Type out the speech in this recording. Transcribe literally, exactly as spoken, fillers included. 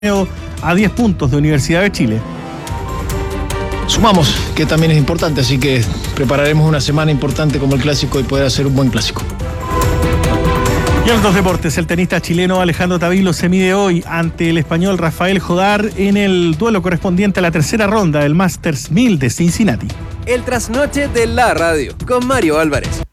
a diez puntos de Universidad de Chile. Sumamos, que también es importante, así que prepararemos una semana importante como el clásico y poder hacer un buen clásico. Y en los deportes, el tenista chileno Alejandro Tavilo se mide hoy ante el español Rafael Jodar en el duelo correspondiente a la tercera ronda del Masters mil de Cincinnati. El trasnoche de la radio con Mario Álvarez.